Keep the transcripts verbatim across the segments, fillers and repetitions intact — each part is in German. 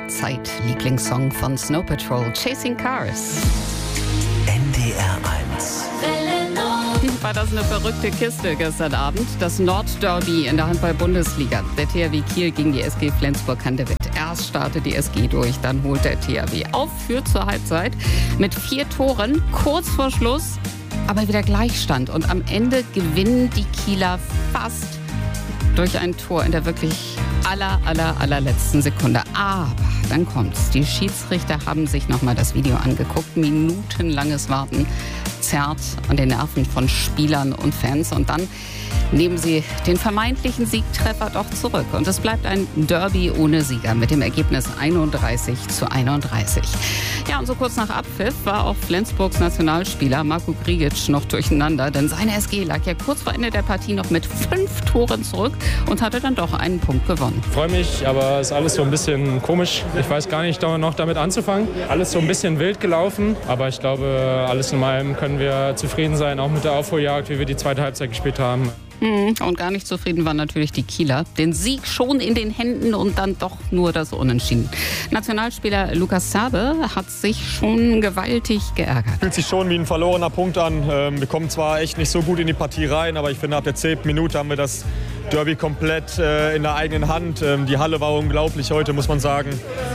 Allzeit-Lieblingssong von Snow Patrol, Chasing Cars. N D R eins. War das eine verrückte Kiste gestern Abend? Das Nordderby in der Handball-Bundesliga. Der T H W Kiel gegen die S G Flensburg-Handewitt. Erst startet die S G durch, dann holt der T H W auf, führt zur Halbzeit mit vier Toren, kurz vor Schluss, aber wieder Gleichstand. Und am Ende gewinnen die Kieler fast durch ein Tor in der wirklich aller, aller, allerletzten Sekunde. Aber dann kommt's. Die Schiedsrichter haben sich nochmal das Video angeguckt. Minutenlanges Warten zerrt an den Nerven von Spielern und Fans. Und dann nehmen sie den vermeintlichen Siegtreffer doch zurück. Und es bleibt ein Derby ohne Sieger mit dem Ergebnis einunddreißig zu einunddreißig. Ja, und so kurz nach Abpfiff war auch Flensburgs Nationalspieler Marko Grigic noch durcheinander. Denn seine S G lag ja kurz vor Ende der Partie noch mit fünf Toren zurück und hatte dann doch einen Punkt gewonnen. Ich freue mich, aber es ist alles so ein bisschen komisch. Ich weiß gar nicht, noch damit anzufangen. Alles so ein bisschen wild gelaufen. Aber ich glaube, alles in allem können wir zufrieden sein, auch mit der Aufholjagd, wie wir die zweite Halbzeit gespielt haben. Und gar nicht zufrieden waren natürlich die Kieler. Den Sieg schon in den Händen und dann doch nur das Unentschieden. Nationalspieler Lukas Serbe hat sich schon gewaltig geärgert. Fühlt sich schon wie ein verlorener Punkt an. Wir kommen zwar echt nicht so gut in die Partie rein, aber ich finde, ab der zehnten Minute haben wir das Derby komplett äh, in der eigenen Hand. Ähm, die Halle war unglaublich heute, muss man sagen.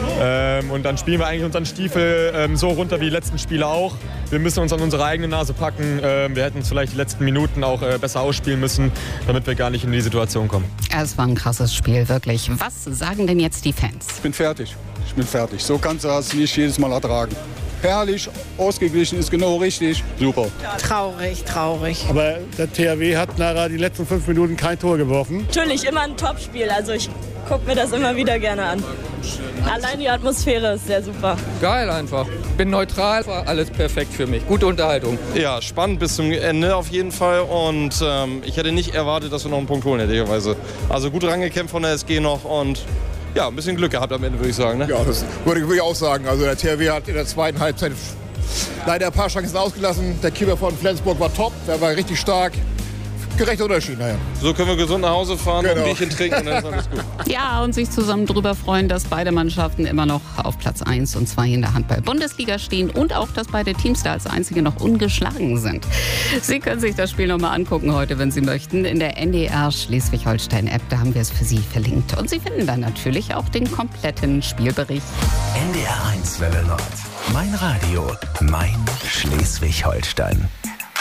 Ähm, und dann spielen wir eigentlich unseren Stiefel ähm, so runter wie die letzten Spiele auch. Wir müssen uns an unsere eigene Nase packen. Ähm, wir hätten uns vielleicht die letzten Minuten auch äh, besser ausspielen müssen, damit wir gar nicht in die Situation kommen. Es war ein krasses Spiel, wirklich. Was sagen denn jetzt die Fans? Ich bin fertig. Ich bin fertig. So kannst du das nicht jedes Mal ertragen. Herrlich, ausgeglichen, ist genau richtig. Super. Traurig, traurig. Aber der T H W hat nachher die letzten fünf Minuten kein Tor geworfen. Natürlich immer ein Topspiel. Also ich gucke mir das immer wieder gerne an. Allein die Atmosphäre ist sehr super. Geil einfach. Bin neutral, war alles perfekt für mich. Gute Unterhaltung. Ja, spannend bis zum Ende auf jeden Fall. Und ähm, ich hätte nicht erwartet, dass wir noch einen Punkt holen, ehrlicherweise. Also gut rangekämpft von der S G noch und ja, ein bisschen Glück gehabt am Ende, würde ich sagen. Ne? Ja, das würde ich auch sagen. Also der T H W hat in der zweiten Halbzeit leider ein paar Chancen ausgelassen. Der Keeper von Flensburg war top, der war richtig stark. Gerechter Unterschied, naja. So können wir gesund nach Hause fahren, genau. Und ein Bierchen trinken und dann ist alles gut. Ja, und sich zusammen drüber freuen, dass beide Mannschaften immer noch auf Platz eins und zwei in der Handball-Bundesliga stehen und auch, dass beide Teams da als einzige noch ungeschlagen sind. Sie können sich das Spiel nochmal angucken heute, wenn Sie möchten, in der N D R Schleswig-Holstein-App. Da haben wir es für Sie verlinkt. Und Sie finden dann natürlich auch den kompletten Spielbericht. N D R eins Welle Nord. Mein Radio, mein Schleswig-Holstein.